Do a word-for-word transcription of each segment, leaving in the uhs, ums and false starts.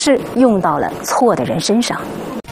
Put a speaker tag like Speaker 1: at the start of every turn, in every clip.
Speaker 1: 是用到了错的人身上。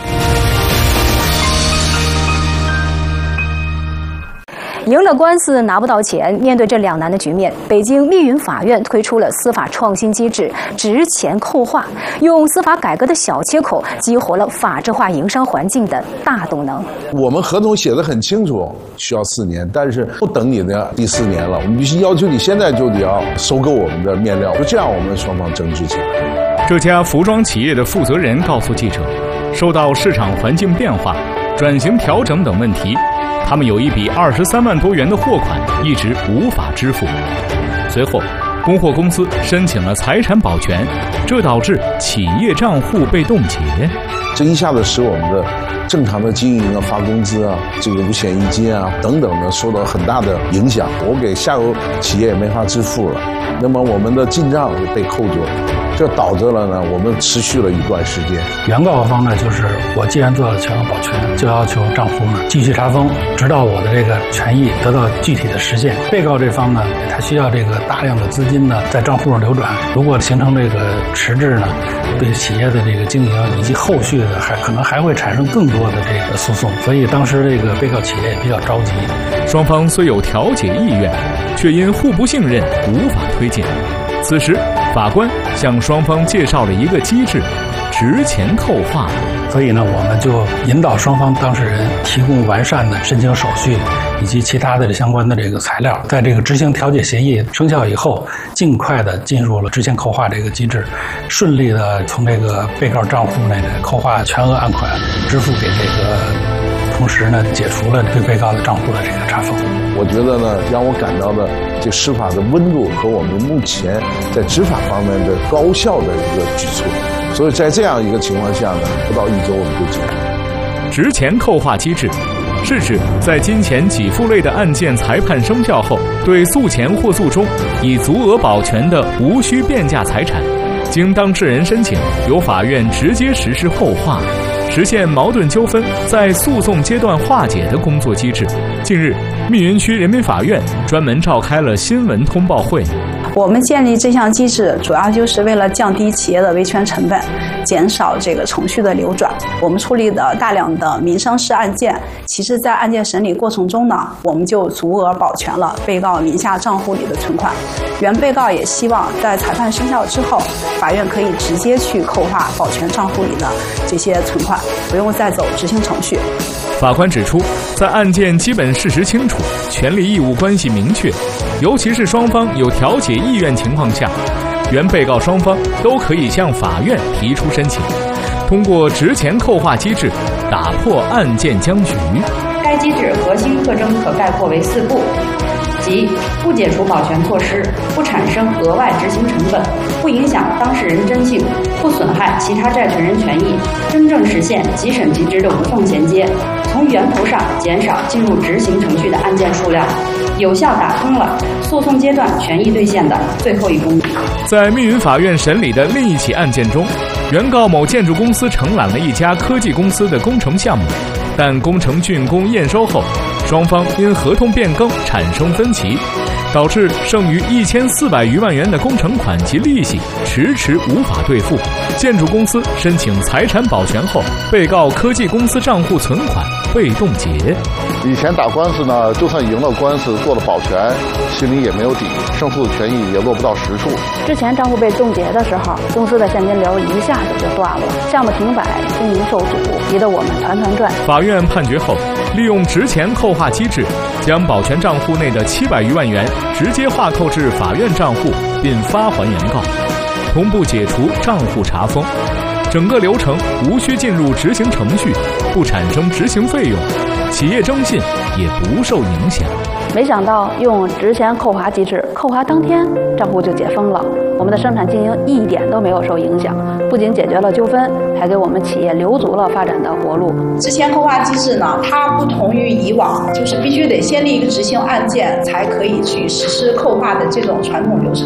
Speaker 1: 赢了官司拿不到钱，面对这两难的局面，北京密云法院推出了司法创新机制“值钱扣划”，用司法改革的小切口，激活了法治化营商环境的大动能。
Speaker 2: 我们合同写得很清楚，需要四年，但是不等你的第四年了，我们必须要求你现在就得要收购我们的面料，就这样我们双方争执起来。
Speaker 3: 这家服装企业的负责人告诉记者，受到市场环境变化、转型调整等问题，他们有一笔二十三万多元的货款一直无法支付。随后，供货公司申请了财产保全，这导致企业账户被冻结。
Speaker 2: 这一下子使我们的正常的经营啊、发工资啊、这个五险一金啊等等的受到很大的影响。我给下游企业也没法支付了，那么我们的进账也被扣住了。这导致了呢，我们持续了一段时间。
Speaker 4: 原告方呢，就是我既然做了全额保全，就要求账户呢继续查封，直到我的这个权益得到具体的实现。被告这方呢，他需要这个大量的资金呢在账户上流转，如果形成这个迟滞呢，对企业的这个经营以及后续的还可能还会产生更多的这个诉讼，所以当时这个被告企业也比较着急。
Speaker 3: 双方虽有调解意愿，却因互不信任无法推进。此时，法官向双方介绍了一个机制——值钱扣划。
Speaker 4: 所以呢，我们就引导双方当事人提供完善的申请手续以及其他的相关的这个材料，在这个执行调解协议生效以后，尽快的进入了值钱扣划这个机制，顺利的从这个被告账户内的扣划全额案款支付给这个，同时呢，解除了对被告的账户的这个查封。
Speaker 2: 我觉得呢，让我感到了这司法的温度和我们目前在执法方面的高效的一个举措。所以在这样一个情况下呢，不到一周我们就解决。
Speaker 3: 值钱扣划机制是指在金钱给付类的案件裁判生效后，对诉前或诉中已足额保全的无需变价财产，经当事人申请，由法院直接实施后划，实现矛盾纠纷在诉讼阶段化解的工作机制。近日，密云区人民法院专门召开了新闻通报会。
Speaker 5: 我们建立这项机制，主要就是为了降低企业的维权成本，减少这个程序的流转。我们处理的大量的民商事案件，其实在案件审理过程中呢，我们就足额保全了被告名下账户里的存款。原被告也希望在裁判生效之后，法院可以直接去扣划保全账户里的这些存款，不用再走执行程序。
Speaker 3: 法官指出，在案件基本事实清楚、权利义务关系明确，尤其是双方有调解意愿情况下，原被告双方都可以向法院提出申请，通过值钱扣划机制打破案件僵局。
Speaker 6: 该机制核心特征可概括为四不，即不解除保全措施，不产生额外执行成本，不影响当事人征信，不损害其他债权人权益，真正实现即审即执的无缝衔接，从源头上减少进入执行程序的案件数量，有效打通了诉讼阶段权益兑现的最后一公里。
Speaker 3: 在密云法院审理的另一起案件中，原告某建筑公司承揽了一家科技公司的工程项目，但工程竣工验收后，双方因合同变更产生分歧，导致剩余一千四百余万元的工程款及利息迟迟无法兑付。建筑公司申请财产保全后，被告科技公司账户存款被冻结。
Speaker 7: 以前打官司呢，就算赢了官司做了保全，心里也没有底，胜诉的权益也落不到实处。
Speaker 8: 之前账户被冻结的时候，公司的现金流一下子就断了，项目停摆，经营受阻，急得我们团团转。
Speaker 3: 法院判决后，利用值钱扣划机制，将保全账户内的七百余万元直接划扣至法院账户，并发还原告，同步解除账户查封。整个流程无需进入执行程序，不产生执行费用，企业征信也不受影响。
Speaker 8: 没想到用值钱扣划机制，扣划当天账户就解封了，我们的生产经营一点都没有受影响，不仅解决了纠纷，还给我们企业留足了发展的活路。
Speaker 5: 值钱扣划机制呢，它不同于以往，就是必须得先立一个执行案件才可以去实施扣划的这种传统流程。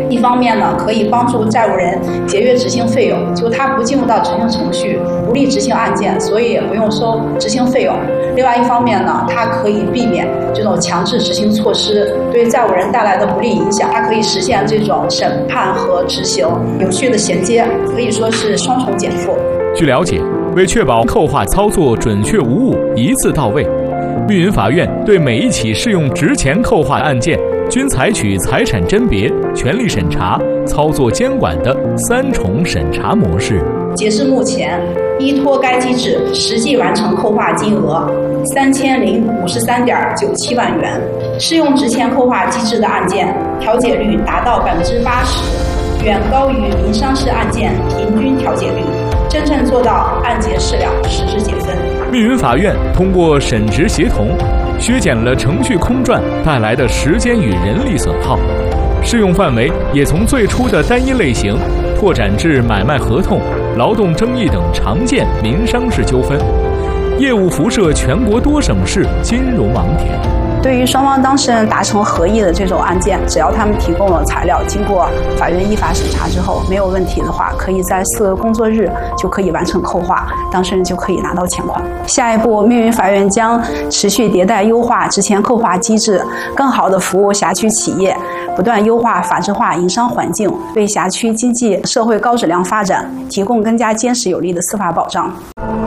Speaker 5: 一方面呢，可以帮助债务人节约执行费用，就他不进入到执行程序，不利执行案件，所以也不用收执行费用。另外一方面呢，它可以避免这种强制执行措施对债务人带来的不利影响，它可以实现这种审判和执行有序的衔接，可以说是双重减负。
Speaker 3: 据了解，为确保扣划操作准确无误、一次到位，密云法院对每一起适用值钱扣划案件均采取财产甄别、权利审查、操作监管的三重审查模式。
Speaker 5: 截至目前，依托该机制，实际完成扣划金额三千零五十三点九七万元。适用值钱扣划机制的案件调解率达到百分之八十，远高于民商事案件平均调解率，真正做到案结事了，实质解分。
Speaker 3: 密云法院通过审执协同，削减了程序空转带来的时间与人力损耗，适用范围也从最初的单一类型拓展至买卖合同、劳动争议等常见民商事纠纷，业务辐射全国多省市金融网点。
Speaker 5: 对于双方当事人达成合议的这种案件，只要他们提供了材料，经过法院依法审查之后没有问题的话，可以在四个工作日就可以完成扣划，当事人就可以拿到钱款。下一步，密云法院将持续迭代优化值钱扣划机制，更好地服务辖区企业，不断优化法治化营商环境，为辖区经济社会高质量发展提供更加坚实有力的司法保障。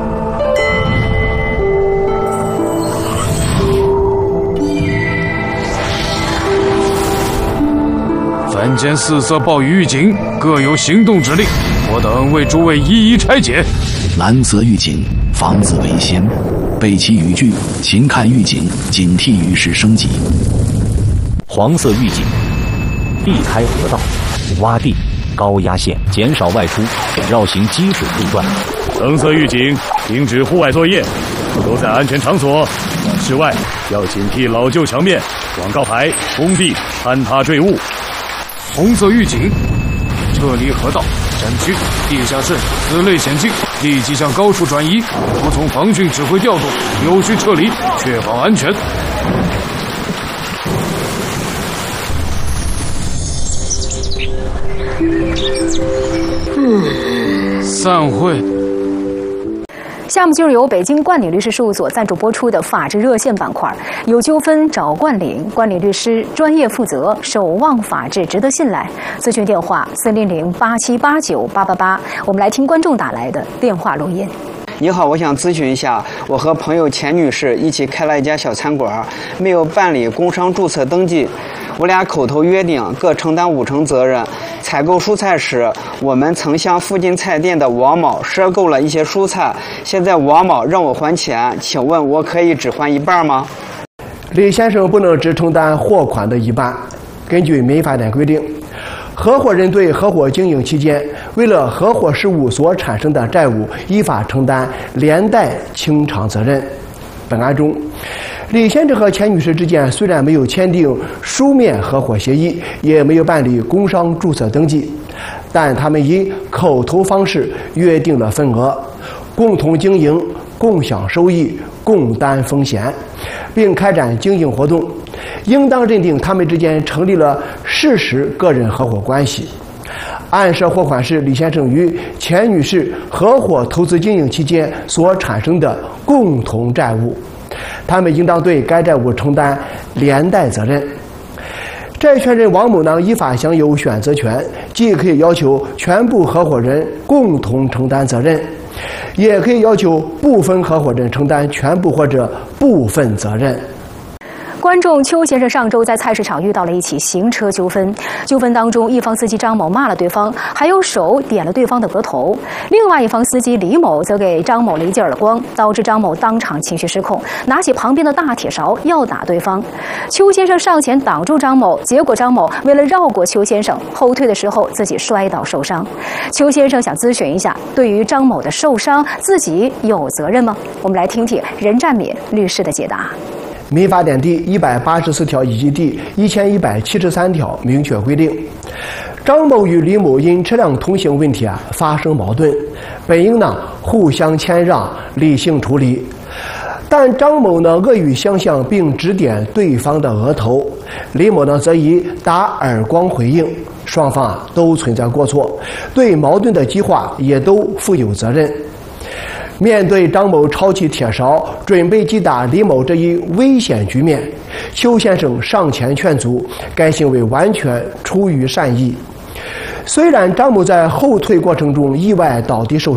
Speaker 9: 凡间四色报与狱警各有行动指令，我等为诸位一一拆解。
Speaker 10: 蓝色狱警，防子为先，背弃语句，勤看狱警，警惕于时升级。
Speaker 11: 黄色狱警，避开河道，挖地，高压线，减少外出，绕行积水路段。
Speaker 9: 橙色狱警，停止户外作业，都在安全场所。室外要警惕老旧墙面、广告牌、工地坍塌坠物。红色狱警，撤离河道、山区、地下室此类险境，立即向高处转移，服从防汛指挥调度，有序撤离，确保安全。嗯，散会。
Speaker 1: 下面就是由北京冠理律师事务所赞助播出的法治热线板块，有纠纷找冠理，冠理律师专业负责，守望法治，值得信赖。咨询电话四零零八七八九八八八。我们来听观众打来的电话录音。
Speaker 12: 你好，我想咨询一下，我和朋友钱女士一起开了一家小餐馆，没有办理工商注册登记。我俩口头约定各承担五成责任。采购蔬菜时，我们曾向附近菜店的王某赊购了一些蔬菜，现在王某让我还钱，请问我可以只还一半吗？
Speaker 13: 李先生不能只承担货款的一半。根据民法典规定，合伙人对合伙经营期间为了合伙事务所产生的债务，依法承担连带清偿责任。本案中，李先生和钱女士之间虽然没有签订书面合伙协议，也没有办理工商注册登记，但他们以口头方式约定了份额，共同经营、共享收益、共担风险，并开展经营活动，应当认定他们之间成立了事实个人合伙关系。案涉货款是李先生与钱女士合伙投资经营期间所产生的共同债务，他们应当对该债务承担连带责任。债权人王某呢，依法享有选择权，既可以要求全部合伙人共同承担责任，也可以要求部分合伙人承担全部或者部分责任。
Speaker 1: 观众邱先生上周在菜市场遇到了一起行车纠纷，纠纷当中，一方司机张某骂了对方，还有手点了对方的额头；另外一方司机李某则给张某了一记耳光，导致张某当场情绪失控，拿起旁边的大铁勺要打对方。邱先生上前挡住张某，结果张某为了绕过邱先生，后退的时候自己摔倒受伤。邱先生想咨询一下，对于张某的受伤，自己有责任吗？我们来听听任占敏律师的解答。
Speaker 13: 民法典第一百八十四条以及第一千一百七十三条明确规定，张某与李某因车辆通行问题啊发生矛盾，本应呢互相谦让，理性处理。但张某呢恶语相向，并指点对方的额头，李某呢则以打耳光回应， 双方啊都存在过错，对矛盾的激化也都负有责任。面对张某抄起铁勺准备击打李某这一危险局面，邱先生上前劝阻，该行为完全出于善意。虽然张某在后退过程中意外倒地受